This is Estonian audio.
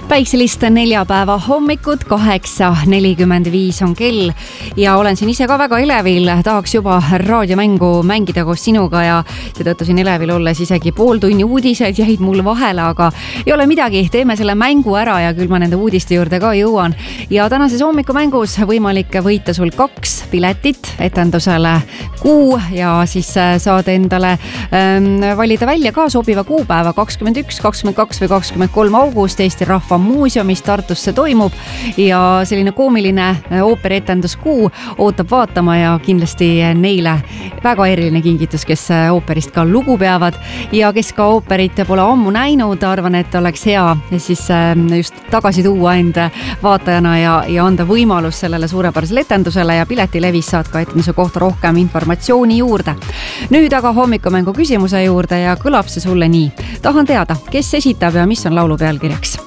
Päikselist neljapäeva hommikut 8:45 on kell ja olen siin ise ka väga elevil. Tahaks juba raadiomängu mängida koos sinuga ja seetõttu siin elevil olles isegi pool tunni uudised jäid mul vahele, aga ei ole midagi, teeme selle mängu ära ja küll ma nende uudiste juurde ka jõuan. Ja tänases hommikumängus võimalik võita sul 2 piletit etendusele Kuu ja siis saad endale valida välja ka sobiva kuupäeva 21, 22 või 23 august Eesti Rahva Muuseumis Tartus see toimub ja selline koomiline ooperietendus Kuu ootab vaatama ja kindlasti neile väga eriline kingitus, kes ooperist ka lugu peavad ja kes ka ooperit pole ammu näinud, arvan, et oleks hea siis just tagasi tuua end vaatajana ja anda võimalus sellele suurepärasele etendusele ja piletilevis saad ka etenduse kohta rohkem informatsiooni juurde. Nüüd aga hommikumängu küsimuse juurde ja kõlab see sulle nii. Tahan teada, kes esitab ja mis on laulu pealkirjaks?